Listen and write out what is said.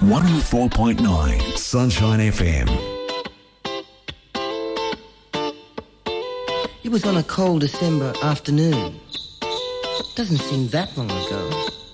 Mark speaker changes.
Speaker 1: 104.9 Sunshine FM.
Speaker 2: It was on a cold December afternoon. Doesn't seem that long ago.